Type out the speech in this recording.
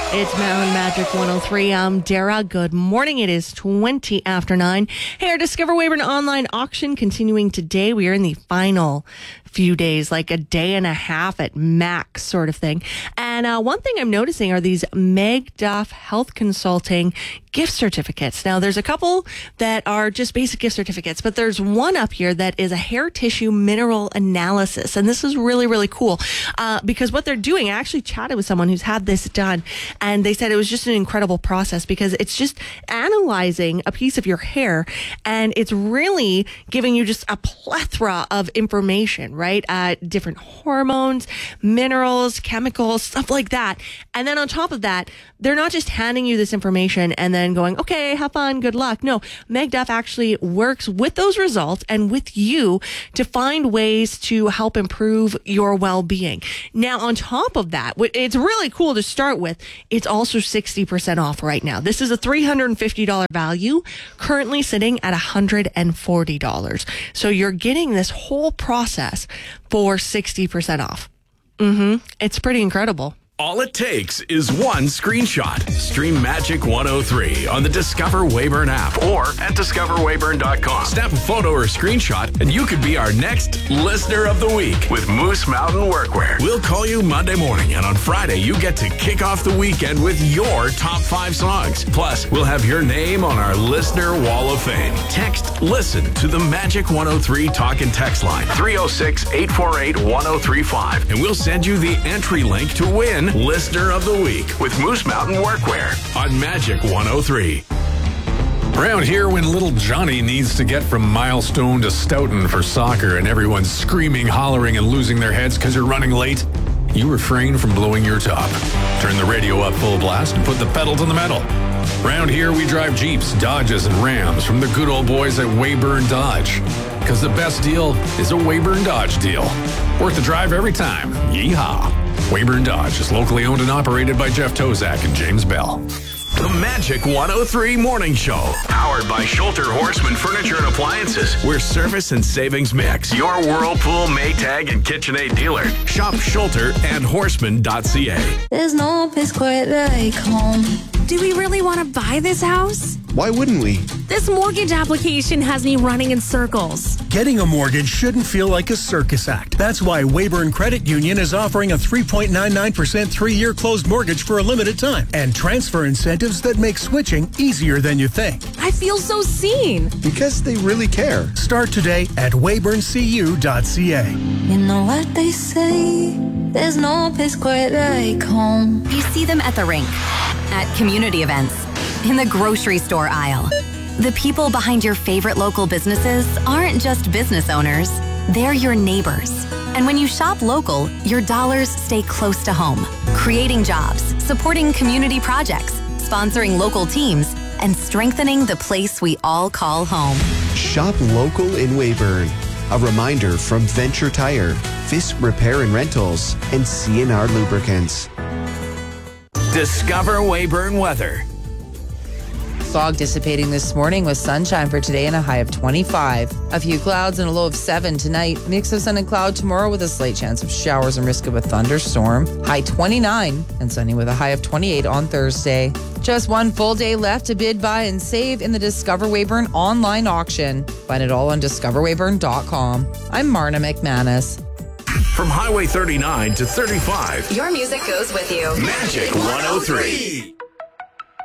It's Mountain Magic 103. I'm Dara. Good morning. It is 20 after 9. Hey, our Discover Weyburn online auction continuing today. We are in the final few days, like a day and a half at max sort of thing. And one thing I'm noticing are these Meg Duff Health Consulting gift certificates. Now, there's a couple that are just basic gift certificates, but there's one up here that is a hair tissue mineral analysis. And this is really, really cool because what they're doing, I actually chatted with someone who's had this done, and they said it was just an incredible process because it's just analyzing a piece of your hair, and it's really giving you just a plethora of information, right? Different hormones, minerals, chemicals, stuff like that. And then on top of that, they're not just handing you this information and then going, okay, have fun, good luck. No, Meg Duff actually works with those results and with you to find ways to help improve your well-being. Now, on top of that, it's really cool to start with. It's also 60% off right now. This is a $350 value, currently sitting at $140. So you're getting this whole process for 60% off. It's pretty incredible. All it takes is one screenshot. Stream Magic 103 on the Discover Weyburn app or at discoverweyburn.com. Snap a photo or screenshot and you could be our next Listener of the Week with Moose Mountain Workwear. We'll call you Monday morning, and on Friday you get to kick off the weekend with your top 5 songs. Plus, we'll have your name on our Listener Wall of Fame. Text LISTEN to the Magic 103 talk and text line 306-848-1035 and we'll send you the entry link to win Listener of the Week with Moose Mountain Workwear on Magic 103. Around here, when little Johnny needs to get from Milestone to Stoughton for soccer and everyone's screaming, hollering, and losing their heads because you're running late, you refrain from blowing your top. Turn the radio up full blast and put the pedal to the metal. Around here, we drive Jeeps, Dodges, and Rams from the good old boys at Weyburn Dodge. Because the best deal is a Weyburn Dodge deal. Worth the drive every time. Yeehaw. Weyburn Dodge is locally owned and operated by Jeff Tozak and James Bell. The Magic 103 Morning Show, powered by Schulter Horseman Furniture and Appliances, where service and savings mix. Your Whirlpool, Maytag, and KitchenAid dealer. Shop Schulter and Horseman.ca. There's no place quite like home. Do we really want to buy this house? Why wouldn't we? This mortgage application has me running in circles. Getting a mortgage shouldn't feel like a circus act. That's why Weyburn Credit Union is offering a 3.99% 3-year closed mortgage for a limited time and transfer incentives that make switching easier than you think. I feel so seen. Because they really care. Start today at weyburncu.ca. You know what they say, there's no place quite like home. You see them at the rink, at community events, in the grocery store aisle. The people behind your favorite local businesses aren't just business owners, they're your neighbors. And when you shop local, your dollars stay close to home, creating jobs, supporting community projects, sponsoring local teams, and strengthening the place we all call home. Shop local in Weyburn. A reminder from Venture Tire, Fisk Repair and Rentals, and CNR Lubricants. Discover Weyburn weather. Fog dissipating this morning with sunshine for today and a high of 25. A few clouds and a low of 7 tonight. Mix of sun and cloud tomorrow with a slight chance of showers and risk of a thunderstorm. High 29 and sunny with a high of 28 on Thursday. Just one full day left to bid, buy, and save in the Discover Weyburn online auction. Find it all on discoverweyburn.com. I'm Marna McManus. From Highway 39 to 35. Your music goes with you. Magic 103.